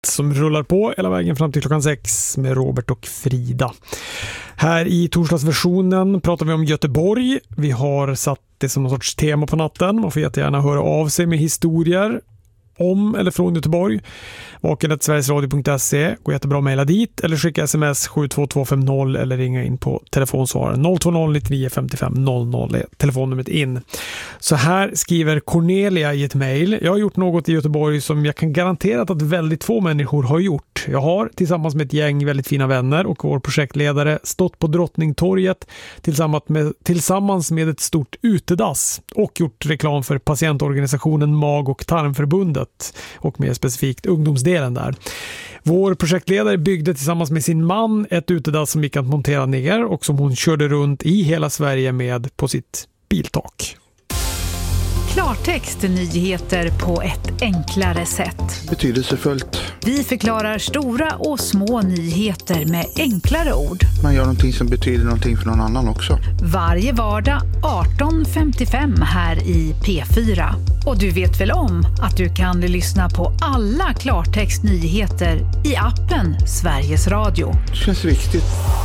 som rullar på hela vägen fram till klockan 6 med Robert och Frida. Här i torsdagsversionen pratar vi om Göteborg. Vi har satt det som någon sorts tema på natten. Man får jättegärna höra av sig med historier om eller från Göteborg. vaken@sverigesradio.se. Går jättebra att mejla dit eller skicka sms 72250 eller ringa in på telefonsvararen 020 99 55 00 är telefonnumret in. Så här skriver Cornelia i ett mejl. Jag har gjort något i Göteborg som jag kan garantera att väldigt få människor har gjort. Jag har tillsammans med ett gäng väldigt fina vänner och vår projektledare stått på Drottningtorget tillsammans med ett stort utedass och gjort reklam för patientorganisationen Mag- och tarmförbundet och mer specifikt ungdomsdelen där. Vår projektledare byggde tillsammans med sin man ett utedass som gick att montera ner och som hon körde runt i hela Sverige med på sitt biltak. Klartext, nyheter på ett enklare sätt. Betydelsefullt. Vi förklarar stora och små nyheter med enklare ord. Man gör någonting som betyder någonting för någon annan också. Varje vardag 18:55 här i P4. Och du vet väl om att du kan lyssna på alla Klartext nyheter i appen Sveriges Radio. Det känns viktigt.